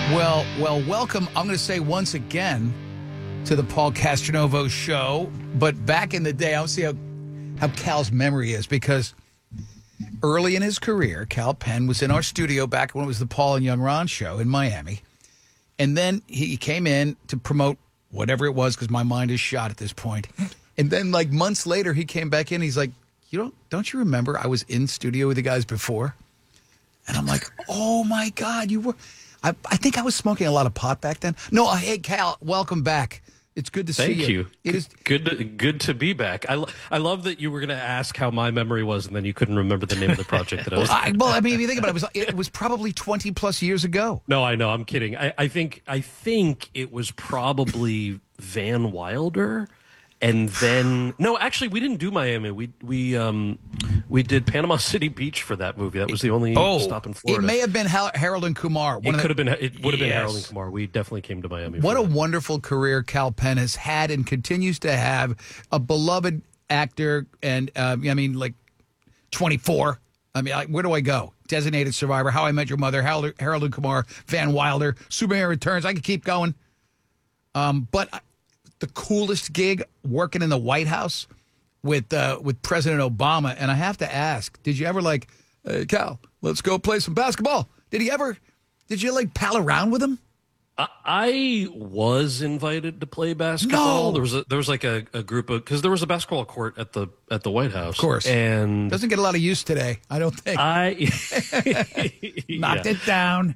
Welcome. I'm going to say once again to the Paul Castronovo show. But back in the day, I'll see how Cal's memory is, because early in his career, Kal Penn was in our studio back when it was the Paul and Young Ron show in Miami. And then he came in to promote whatever it was, because my mind is shot at this point. And then like months later, he came back in. He's like, don't you remember I was in studio with the guys before? And I'm like, oh, my God, you were. I think I was smoking a lot of pot back then. No, hey, Cal, welcome back. It's good to see you. Thank you. It is good to be back. I love that you were going to ask how my memory was, and then you couldn't remember the name of the project that I was. Well, if you think about it, it was probably 20 plus years ago. No, I know. I'm kidding. I think it was probably Van Wilder. And then, no, actually, we didn't do Miami. We did Panama City Beach for that movie. That was the only stop in Florida. It may have been Harold and Kumar. It would have been Harold and Kumar. We definitely came to Miami. What a wonderful career Kal Penn has had and continues to have. A beloved actor, and 24. Where do I go? Designated Survivor, How I Met Your Mother, Harold and Kumar, Van Wilder, Superman Returns. I could keep going. But the coolest gig, working in the White House with President Obama. And I have to ask, did you ever hey, Cal, let's go play some basketball? Did you pal around with him? I was invited to play basketball. No. There was like a group of, because there was a basketball court at the White House. Of course. And doesn't get a lot of use today, I don't think. Knocked it down.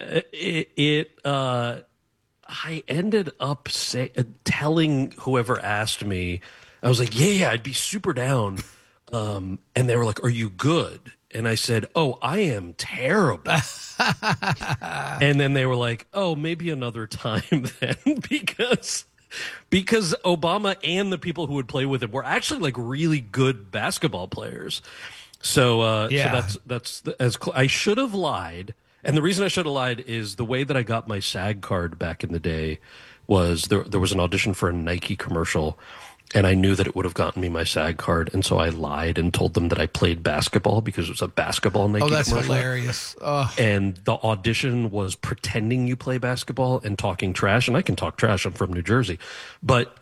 I ended up telling whoever asked me, I was like, yeah, I'd be super down. And they were like, are you good? And I said, oh, I am terrible. And then they were like, oh, maybe another time then, because Obama and the people who would play with him were actually like really good basketball players. So that's I should have lied. And the reason I should have lied is the way that I got my SAG card back in the day was there was an audition for a Nike commercial, and I knew that it would have gotten me my SAG card, and so I lied and told them that I played basketball because it was a basketball Nike commercial. Oh, that's hilarious. Oh. And the audition was pretending you play basketball and talking trash, and I can talk trash. I'm from New Jersey. But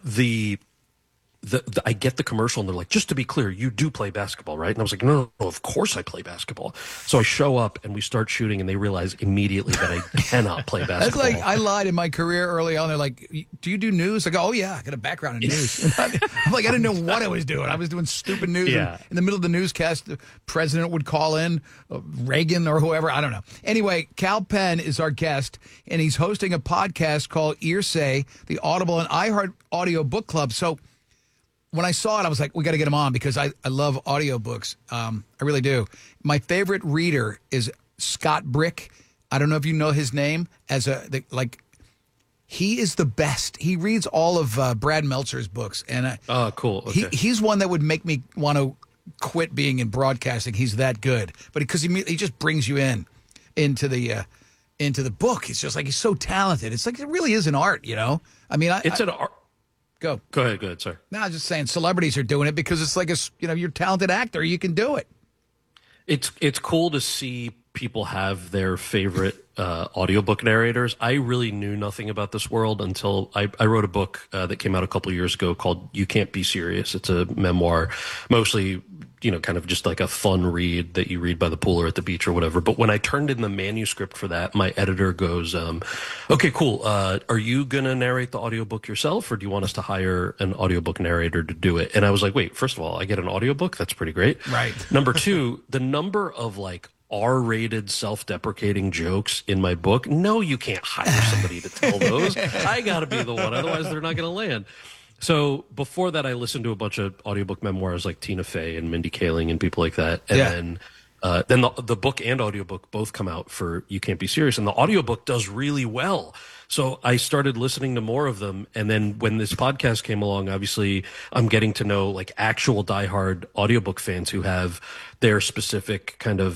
I get the commercial, and they're like, just to be clear, you do play basketball, right? And I was like, no, of course I play basketball. So I show up, and we start shooting, and they realize immediately that I cannot play basketball. That's like, I lied in my career early on. They're like, do you do news? I go, oh, yeah, I got a background in news. I'm like, I didn't know what I was doing. I was doing stupid news. Yeah. In the middle of the newscast, the president would call in, Reagan or whoever. I don't know. Anyway, Kal Penn is our guest, and he's hosting a podcast called Earsay, the Audible and iHeart Audio Book Club. So when I saw it, I was like, we got to get him on, because I love audiobooks. I really do. My favorite reader is Scott Brick. I don't know if you know his name. He is the best. He reads all of Brad Meltzer's books. And oh, cool. Okay. He's one that would make me want to quit being in broadcasting. He's that good. But because he just brings you into the book. It's just like, he's so talented. It's like, it really is an art, an art. Go ahead, sir. No, I was just saying celebrities are doing it because it's like you're a talented actor. You can do it. It's cool to see people have their favorite audiobook narrators. I really knew nothing about this world until I wrote a book that came out a couple of years ago called You Can't Be Serious. It's a memoir, mostly kind of just like a fun read that you read by the pool or at the beach or whatever. But when I turned in the manuscript for that, my editor goes, okay, cool. Are you going to narrate the audiobook yourself, or do you want us to hire an audiobook narrator to do it? And I was like, wait, first of all, I get an audiobook? That's pretty great. Right. Number two, the number of R-rated self-deprecating jokes in my book. No, you can't hire somebody to tell those. I got to be the one. Otherwise, they're not going to land. So before that, I listened to a bunch of audiobook memoirs like Tina Fey and Mindy Kaling and people like that. And then the book and audiobook both come out for You Can't Be Serious. And the audiobook does really well. So I started listening to more of them. And then when this podcast came along, obviously I'm getting to know actual diehard audiobook fans who have their specific kind of